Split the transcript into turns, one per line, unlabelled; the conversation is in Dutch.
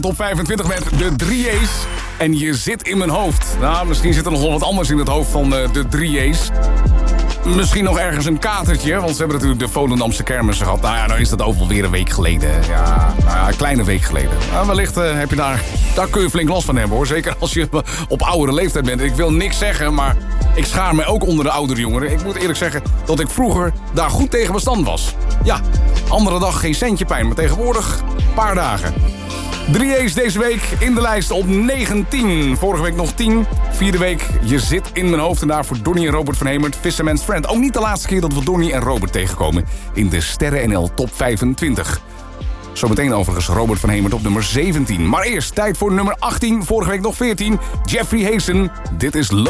Top 25 met de 3A's. En je zit in mijn hoofd. Nou, misschien zit er nog wel wat anders in het hoofd van de 3A's. Misschien nog ergens een katertje, want ze hebben natuurlijk de Volendamse kermissen gehad. Nou ja, nou is dat ook wel weer een week geleden. Ja, nou ja, een kleine week geleden. Nou, wellicht heb je daar kun je flink last van hebben, hoor. Zeker als je op oudere leeftijd bent. Ik wil niks zeggen, maar ik schaar me ook onder de oudere jongeren. Ik moet eerlijk zeggen dat ik vroeger daar goed tegen bestand was. Ja, andere dag geen centje pijn, maar tegenwoordig een paar dagen. 3A's deze week in de lijst op 19. Vorige week nog 10. Vierde week, je zit in mijn hoofd. En daarvoor Donnie en Robert van Hemert, Fisherman's Friend. Ook niet de laatste keer dat we Donnie en Robert tegenkomen in de Sterren NL Top 25. Zometeen overigens Robert van Hemert op nummer 17. Maar eerst tijd voor nummer 18. Vorige week nog 14. Jeffrey Hazen. Dit is